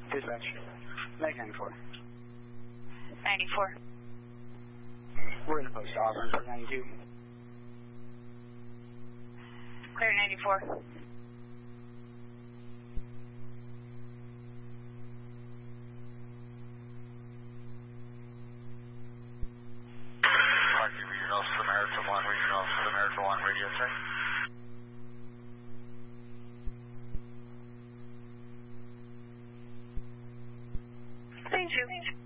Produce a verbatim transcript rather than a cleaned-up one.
Dispatch. Mag ninety-four. ninety-four. We're in the post Auburn for ninety-two. Clear ninety-four. Park Regional Samaritan one, Regional Samaritan one, radio check. Thank you.